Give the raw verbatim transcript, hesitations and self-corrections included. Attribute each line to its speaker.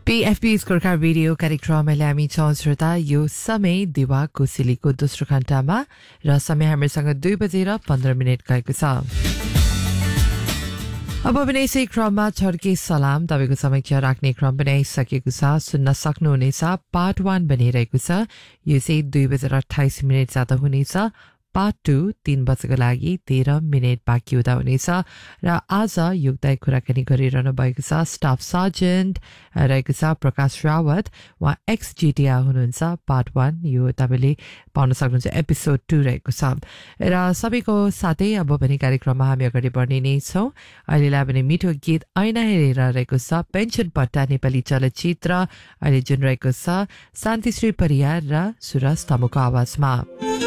Speaker 1: PFP स्कोरका radio कार्यक्रममा हामी छौँ श्रोता यो समय दिवा कोसेलीको दोस्रो घण्टामा र समय हामीसँग दुई बजेर पन्ध्र मिनट गएको छ। अब पनि यसै क्रममा छड्के सलाम तपाईँको समक्ष राख्ने क्रम पनि आइसकेको छ। सुन्न सक्नुहुनेछ पार्ट वान बनिरहेको छ। यो चाहिँ दुई बजेर अठाइस मिनट जाँदा हुनेछ। पार्ट टू तीन बजेको लागि तेह्र मिनट बाँकी हुँदा हुनेछ र आज योगदायक कुराकानी गरिरहनु भएको छ स्टाफ सर्जेन्ट रहेको छ प्रकाश रावत। उहाँ एक्स जिटिआ हुनुहुन्छ। पार्ट वान यो तपाईँले पाउन सक्नुहुन्छ एपिसोड टू रहेको छ र सबैको साथै अब पनि कार्यक्रममा हामी अगाडि बढ्ने नै छौँ। अहिलेलाई पनि मिठो गीत ऐना हेरेर रहेको छ पेन्सन पट्टा नेपाली चलचित्र अहिले जुन रहेको छ शान्तिश्री परियार र सुरज तमुको आवाजमा।